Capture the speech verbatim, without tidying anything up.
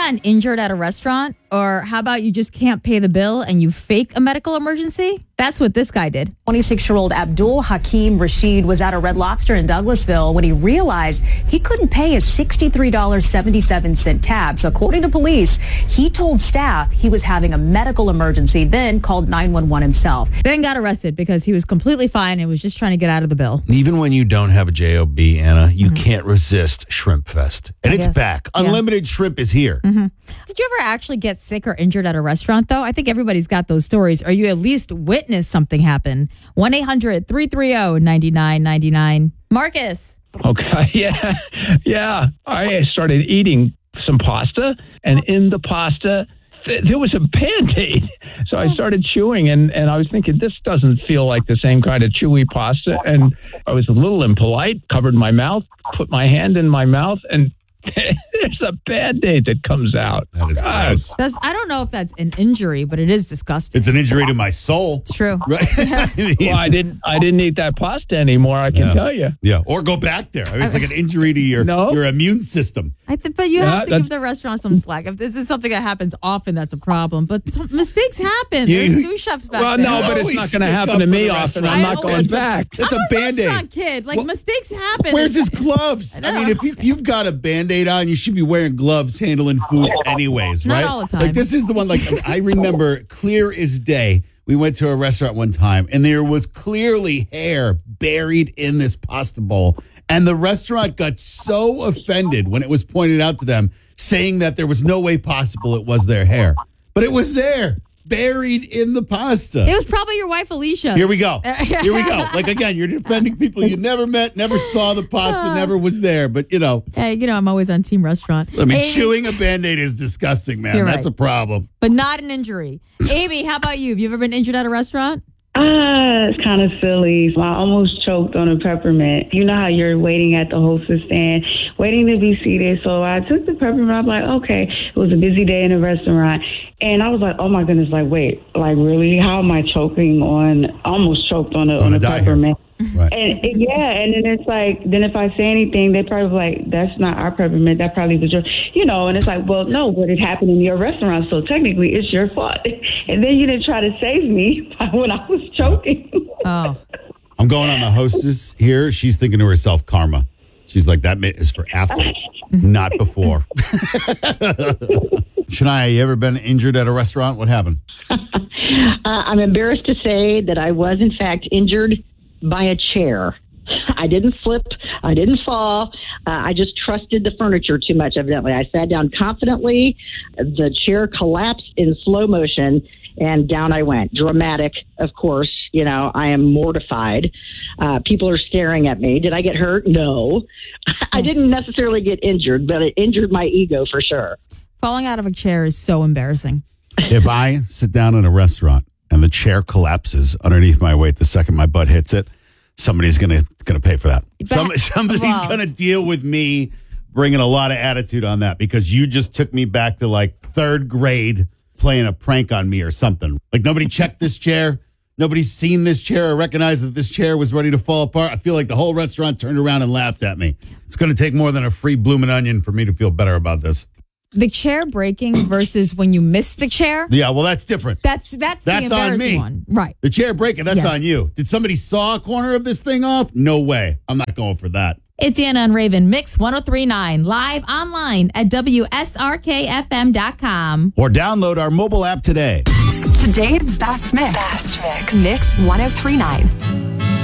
gotten injured at a restaurant? Or how about you just can't pay the bill and you fake a medical emergency? That's what this guy did. twenty-six-year-old Abdul Hakim Rashid was at a Red Lobster in Douglasville when he realized he couldn't pay his sixty-three dollars and seventy-seven cents tab. So according to police, he told staff he was having a medical emergency, then called nine one one himself. Then got arrested because he was completely fine and was just trying to get out of the bill. Even when you don't have a job, Anna, you mm-hmm. can't resist Shrimp Fest. And I it's guess. back. Yeah. Unlimited shrimp is here. Mm-hmm. Did you ever actually get sick or injured at a restaurant, though? I think everybody's got those stories. Or you at least witnessed something happen. one eight hundred three three zero nine nine nine nine. Marcus. Okay, yeah. Yeah. I started eating some pasta, and in the pasta, th- there was a Band-Aid. So I started chewing, and, and I was thinking, this doesn't feel like the same kind of chewy pasta. And I was a little impolite, covered my mouth, put my hand in my mouth, and there's a Band-Aid that comes out. That is gross. That's, I don't know if that's an injury, but it is disgusting. It's an injury to my soul. It's true. Right? Yes. Well, I didn't I didn't eat that pasta anymore, I can yeah. tell you. Yeah, or go back there. I mean, it's like an injury to your, no. your immune system. I th- but you Yeah, have to that's- give the restaurant some slack. If this is something that happens often, that's a problem. But some mistakes happen. You- There's sous chefs back Well, there. no, but it's Always not going to stick happen up to for me the often. restaurant. I'm not I going always- back. It's I'm a a Band-Aid. restaurant kid. Like, Well, mistakes happen. Where's his gloves? I I, mean, know. if you, you've got a Band-Aid on, you should be wearing gloves handling food anyways, Not right? all the time. Like, this is the one, like, I remember clear as day. We went to a restaurant one time, and there was clearly hair buried in this pasta bowl. And the restaurant got so offended when it was pointed out to them, saying that there was no way possible it was their hair. But it was there, buried in the pasta. It was probably your wife, Alicia. Here we go. Here we go. Like, again, you're defending people you never met, never saw the pasta, never was there. But, you know. Hey, you know, I'm always on Team Restaurant. I mean, Amy, chewing a Band-Aid is disgusting, man. You're That's right. a problem. but not an injury. Amy, how about you? Have you ever been injured at a restaurant? Ah, it's kind of silly. I almost choked on a peppermint. You know how you're waiting at the hostess stand, waiting to be seated. So I took the peppermint. I'm like, okay, it was a busy day in a restaurant. And I was like, oh my goodness, like, wait, like really? How am I choking on, I almost choked on a, On on a a diet. peppermint. Right. And and yeah, and then it's like, then if I say anything, they probably like, that's not our peppermint. That probably was your, you know, and it's like, well, no, but it happened in your restaurant. So technically it's your fault. And then you didn't try to save me when I was choking. Oh. I'm going on the hostess here. She's thinking to herself, karma. She's like, that is for after, not before. Shania, you ever been injured at a restaurant? What happened? Uh, I'm embarrassed to say that I was, in fact, injured by a chair. I didn't slip. I didn't fall. Uh, I just trusted the furniture too much, evidently. I sat down confidently. The chair collapsed in slow motion, and down I went. Dramatic, of course. You know, I am mortified. Uh, people are staring at me. Did I get hurt? No. I didn't necessarily get injured, but it injured my ego for sure. Falling out of a chair is so embarrassing. If I sit down in a restaurant and the chair collapses underneath my weight the second my butt hits it, somebody's gonna gonna pay for that. Some, somebody's Wow. gonna deal with me bringing a lot of attitude on that because you just took me back to like third grade playing a prank on me or something. Like nobody checked this chair. Nobody's seen this chair or recognized that this chair was ready to fall apart. I feel like the whole restaurant turned around and laughed at me. It's going to take more than a free bloomin' onion for me to feel better about this. The chair breaking versus when you miss the chair. Yeah, well, that's different. That's that's, That's the on embarrassing me. one. Right. The chair breaking, that's Yes. on you. Did somebody saw a corner of this thing off? No way. I'm not going for that. It's Anna and Raven, Mix ten thirty-nine, live online at W S R K F M dot com. Or download our mobile app today. Today's best mix. Mix ten thirty-nine.